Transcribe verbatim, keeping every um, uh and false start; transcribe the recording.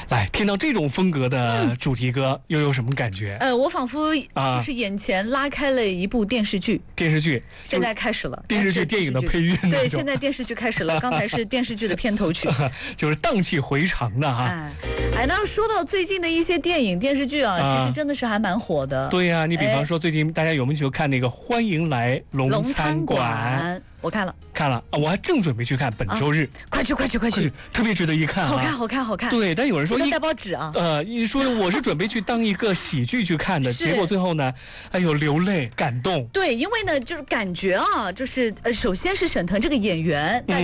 来，听到这种风格的主题歌，嗯、又有什么感觉？ 呃，我仿佛就是眼前拉开了一部电视剧。 电视剧现在开始了， 电视剧、电影的配乐。 对，现在电视剧开始了，刚才是电视剧的片头曲， 就是荡气回肠的哈。 哎，哎，那说到最近的一些电影、电视剧啊，啊其实真的是还蛮火的。 对呀、啊，你比方说最近大家有没有去看那个《欢迎来龙餐馆》？ 我看了， 看了啊，我还正准备去看，本周日， 啊、快去快去快去， 特别值得一看、啊， 好看好看好看。 对，但有人说带包纸啊， 呃，你说我是准备去当一个喜剧去看的，结果最后呢，哎呦流泪感动。 对，因为呢，就是感觉啊，就是呃，首先是沈腾这个演员，大家